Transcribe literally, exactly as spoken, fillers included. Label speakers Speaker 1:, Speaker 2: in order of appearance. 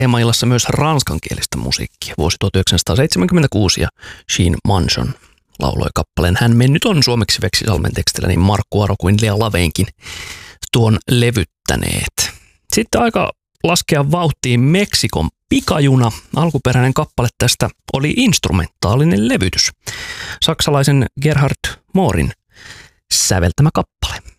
Speaker 1: Teemaillassa myös ranskankielistä musiikkia. Vuosi tuhatyhdeksänsataaseitsemänkymmentäkuusi ja Jean Manson lauloi kappaleen Hän mennyt on suomeksi Veksisalmen tekstillä, niin Markku Aro kuin Lea Laveinkin tuon levyttäneet. Sitten aika laskea vauhtiin Meksikon pikajuna. Alkuperäinen kappale tästä oli instrumentaalinen levytys. Saksalaisen Gerhard Moorin säveltämä kappale.